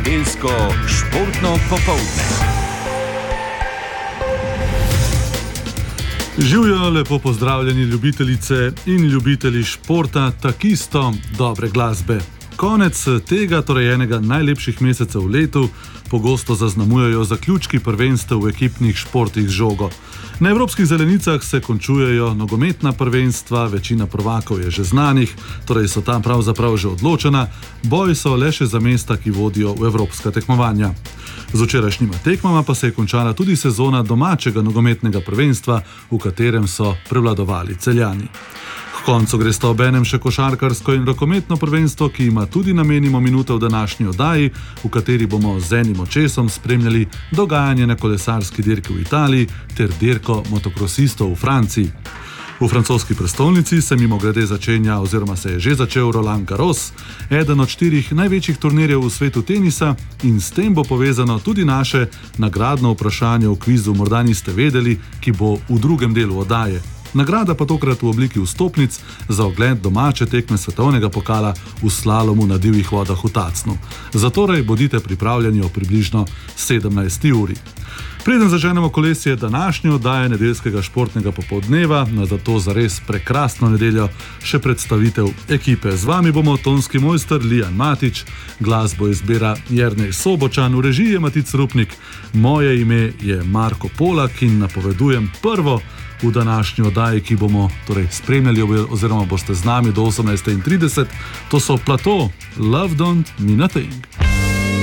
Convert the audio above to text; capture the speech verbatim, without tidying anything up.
Nedeljsko športno popoldne. Živjo, lepo pozdravljeni ljubitelice in ljubitelji športa, takisto dobre glasbe. Konec tega, torej enega najlepših mesecev v letu, pogosto zaznamujejo zaključki prvenstev v ekipnih športih z žogo. Na evropskih zelenicah se končujejo nogometna prvenstva, večina prvakov je že znanih, torej so tam pravzaprav že odločena, boji so le še za mesta, ki vodijo v evropska tekmovanja. Z včerajšnjima tekmama pa se je končala tudi sezona domačega nogometnega prvenstva, v katerem so prevladovali Celjani. K koncu gre sta obenem še košarkarsko in rokometno prvenstvo, ki ima tudi namenimo minute v današnji oddaji, v kateri bomo z enim očesom spremljali dogajanje na kolesarski dirki v Italiji ter dirko motokrosistov v Franciji. V francoski prestolnici se mimogrede začenja oziroma se je že začel Roland Garros, eden od štirih največjih turnirjev v svetu tenisa, in s tem bo povezano tudi naše nagradno vprašanje v kvizu Morda niste vedeli, ki bo v drugem delu oddaje. Nagrada pa tokrat v obliki vstopnic za ogled domače tekme svetovnega pokala v slalomu na divjih vodah v Tacnu. Zatorej bodite pripravljeni o približno sedemnajsti uri. Preden zaženemo kolesje današnje oddaje nedeljskega športnega popoldneva, na zato zares prekrasno nedeljo še predstavitev ekipe. Z vami bomo tonski mojster Lijan Matič, glasbo izbira Jernej Sobočan, v režiji je Matic Rupnik, moje ime je Marko Polak in napovedujem prvo v današnji oddaji, ki bomo torej spremljali oziroma boste z nami do osemnajste trideset. To so Plato, Love Don't Mean a Thing.